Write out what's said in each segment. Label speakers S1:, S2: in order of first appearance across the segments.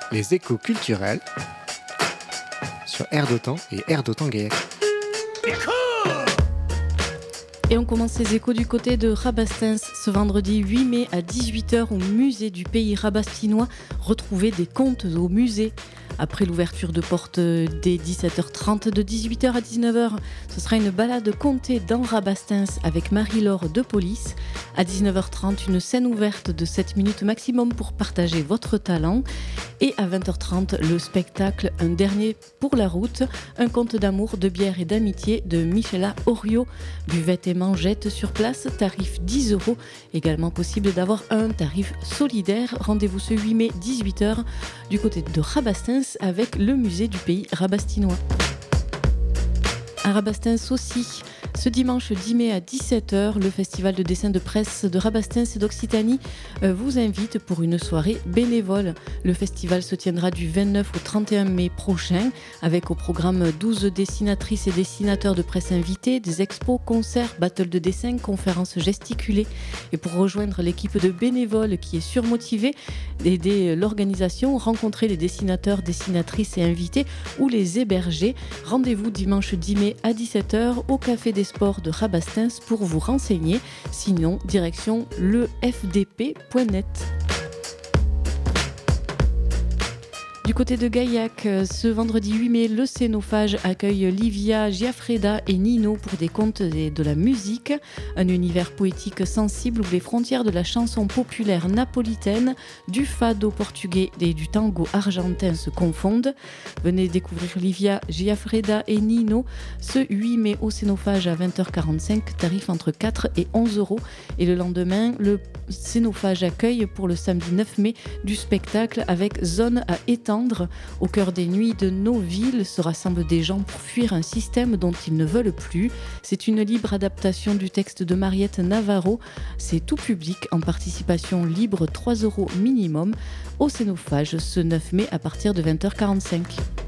S1: Les échos culturels sur Air d'Otan et Air d'Otan-Gaillac.
S2: Et on commence ces échos du côté de Rabastens ce vendredi 8 mai à 18h au musée du pays rabastinois. Retrouvez des contes au musée. Après l'ouverture de portes dès 17h30, de 18h à 19h, ce sera une balade contée dans Rabastens avec Marie-Laure de Police. À 19h30, une scène ouverte de 7 minutes maximum pour partager votre talent. Et à 20h30, le spectacle Un dernier pour la route, un conte d'amour, de bière et d'amitié de Michela Orio. Buvette et mangette sur place, tarif 10 €. Également possible d'avoir un tarif solidaire. Rendez-vous ce 8 mai, 18h, du côté de Rabastens avec le musée du pays rabastinois. À Rabastens aussi, ce dimanche 10 mai à 17h, le festival de dessin de presse de Rabastens et d'Occitanie vous invite pour une soirée bénévole. Le festival se tiendra du 29 au 31 mai prochain avec au programme 12 dessinatrices et dessinateurs de presse invités, des expos, concerts, battles de dessin, conférences gesticulées. Et pour rejoindre l'équipe de bénévoles qui est surmotivée, aider l'organisation, rencontrer les dessinateurs, dessinatrices et invités ou les héberger, rendez-vous dimanche 10 mai à 17h au Café des Sports de Rabastens pour vous renseigner. Sinon, direction lefdp.net. Du côté de Gaillac, ce vendredi 8 mai, le Scénophage accueille Livia, Giafreda et Nino pour des contes et de la musique. Un univers poétique sensible où les frontières de la chanson populaire napolitaine, du fado portugais et du tango argentin se confondent. Venez découvrir Livia, Giafreda et Nino ce 8 mai au Scénophage à 20h45, tarif entre 4 et 11 €. Et le lendemain, le Scénophage accueille pour le samedi 9 mai du spectacle avec Zone à étendre. Au cœur des nuits de nos villes se rassemblent des gens pour fuir un système dont ils ne veulent plus. C'est une libre adaptation du texte de Mariette Navarro. C'est tout public en participation libre, 3 € minimum, au Scénophage ce 9 mai à partir de 20h45.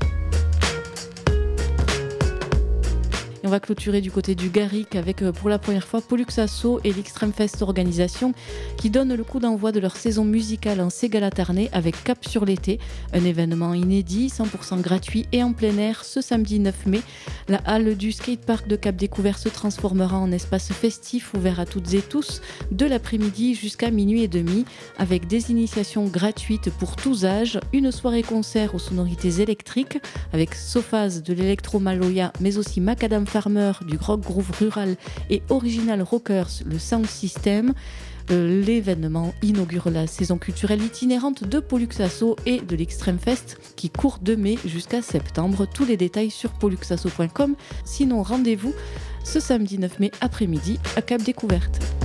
S2: On va clôturer du côté du Garric avec pour la première fois Pollux Asso et l'Extreme Fest Organisation qui donnent le coup d'envoi de leur saison musicale en Ségalatarné avec Cap sur l'été, un événement inédit, 100% gratuit et en plein air ce samedi 9 mai. La halle du skatepark de Cap Découvert se transformera en espace festif ouvert à toutes et tous de l'après-midi jusqu'à minuit et demi avec des initiations gratuites pour tous âges, une soirée concert aux sonorités électriques avec Sophaz de l'Electro-Maloya mais aussi Macadam Farmer du rock groove rural et Original Rockers, le Sound System. L'événement inaugure la saison culturelle itinérante de Pollux Asso et de l'Extreme Fest qui court de mai jusqu'à septembre. Tous les détails sur polluxasso.com. Sinon, rendez-vous ce samedi 9 mai après-midi à Cap Découverte.